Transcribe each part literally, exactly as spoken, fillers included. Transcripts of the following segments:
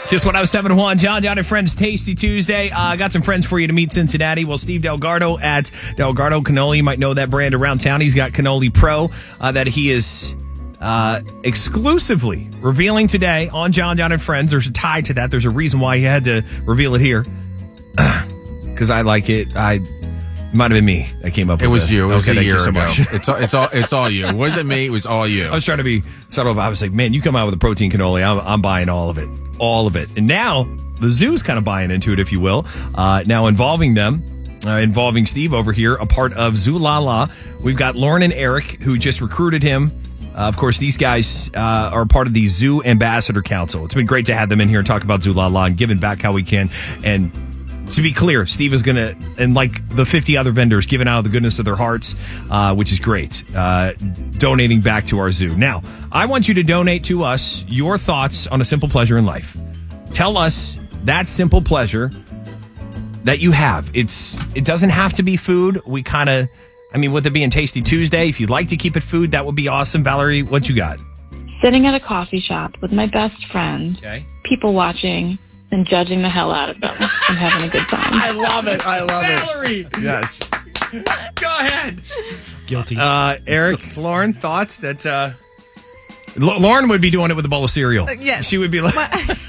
Just one oh seven point one, John John and Friends Tasty Tuesday. I uh, got some friends for you to meet Cincinnati. Well, Steve Delgardo at Delgardo Cannoli. You might know that brand around town. He's got Cannoli Pro uh, that he is uh, exclusively revealing today on John John and Friends. There's a tie to that. There's a reason why he had to reveal it here. Because I like it. I it might have been me that came up with it. Was it. you. It was okay, a year so ago. much. It's all, it's all, it's all you. It wasn't me. It was all you. I was trying to be subtle about it. I was like, man, you come out with a protein cannoli. I'm, I'm buying all of it. All of it. And now the zoo's kind of buying into it, if you will. Uh, now involving them, uh, involving Steve over here, a part of Zoo La La. We've got Lauren and Eric, who just recruited him. Uh, of course, these guys uh, are part of the Zoo Ambassador Council. It's been great to have them in here and talk about Zoo La La and giving back how we can. And to be clear, Steve is going to, and like the fifty other vendors, giving out of the goodness of their hearts, uh, which is great, uh, donating back to our zoo. Now, I want you to donate to us your thoughts on a simple pleasure in life. Tell us that simple pleasure that you have. It's It doesn't have to be food. We kind of, I mean, with it being Tasty Tuesday, if you'd like to keep it food, that would be awesome. Valerie, what you got? Sitting at a coffee shop with my best friend, Okay. people watching, and judging the hell out of them and having a good time. I love it. I love Valerie! it. Yes. Go ahead. Guilty. Uh, Eric, Lauren, thoughts that uh, L- Lauren would be doing it with a bowl of cereal. Uh, yes. She would be like,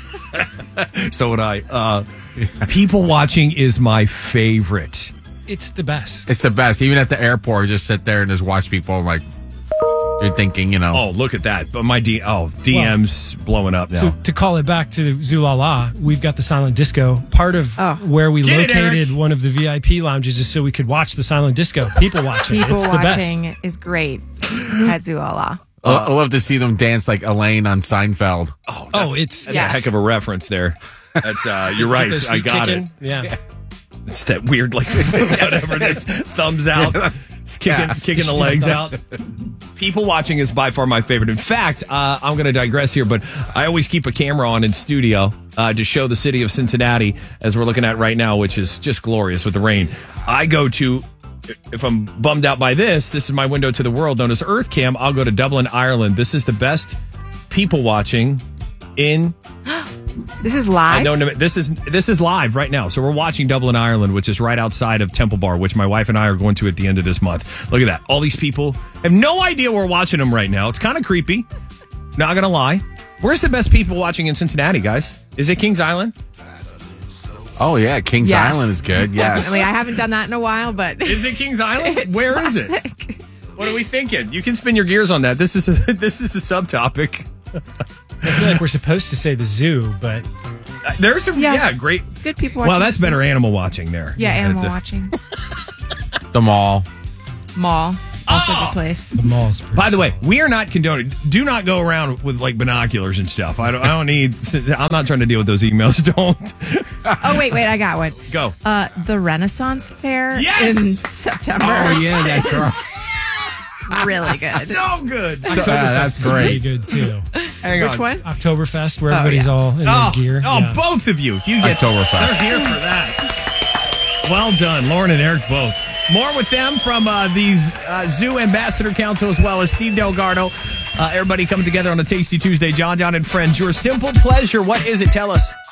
so would I. Uh, people watching is my favorite. It's the best. It's the best. Even at the airport, just sit there and just watch people like you're thinking, you know. Oh, look at that. But my D, oh, D M's well, blowing up now. So to call it back to Zoo La La, we've got the silent disco. Part of Oh. where we Get it, located Eric. one of the V I P lounges is so we could watch the silent disco. People watching. People it's the watching best. is great at Zoo La La. I love to see them dance like Elaine on Seinfeld. oh, Oh, it's that's Yes. a heck of a reference there. That's uh, you're right. Those I feet got kicking. it. Yeah. It's that weird, like, whatever, this thumbs out. It's kicking, Yeah. kicking the legs out. People watching is by far my favorite. In fact, uh, I'm going to digress here, but I always keep a camera on in studio uh, to show the city of Cincinnati, as we're looking at right now, which is just glorious with the rain. I go to, if I'm bummed out by this, this is my window to the world known as EarthCam. I'll go to Dublin, Ireland. This is the best people watching in... This is I live. know this is this is live right now. So we're watching Dublin, Ireland, which is right outside of Temple Bar, which my wife and I are going to at the end of this month. Look at that. All these people have no idea we're watching them right now. It's kind of creepy. Not going to lie. Where's the best people watching in Cincinnati, guys? Is it Kings Island? Oh yeah, Kings Yes. Island is good. Yes. Definitely. I haven't done that in a while, but Is it Kings Island? it's Where is it? classic. What are we thinking? You can spin your gears on that. This is a, this is a subtopic. I feel like we're supposed to say the zoo, but Uh, There's some yeah, Yeah. great. Good people watching. Well, that's better animal watching there. Yeah, animal That's a- watching. The mall. Mall. Also Oh. a good place. the mall's pretty By the way, solid. we are not condoning. Do not go around with like binoculars and stuff. I don't. I don't need. I'm not trying to deal with those emails. Don't Oh, wait, wait. I got one. go. Uh, the Renaissance Fair Yes! in September. Oh yeah, that's right. Really good. So good. So, yeah, that's It's pretty great. good too. Hang Which on. one? Oktoberfest, where Oh, everybody's yeah. all in Oh, their gear. oh Yeah. both of you. You get Oktoberfest. They're here for that. Well done, Lauren and Eric both. More with them from uh, these uh, Zoo Ambassador Council as well as Steve Delgardo. Uh, everybody coming together on a Tasty Tuesday. John John and Friends. Your simple pleasure. What is it? Tell us.